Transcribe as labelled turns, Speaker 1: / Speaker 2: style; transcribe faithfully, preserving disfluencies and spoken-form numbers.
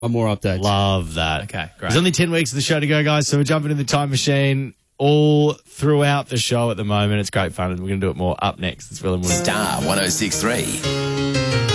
Speaker 1: One more update.
Speaker 2: Love that.
Speaker 3: Okay, great.
Speaker 2: There's only ten weeks of the show to go, guys, so we're jumping in the time machine all throughout the show at the moment. It's great fun, and we're going to do it more up next. It's Will and Woody.
Speaker 4: Star one oh six three.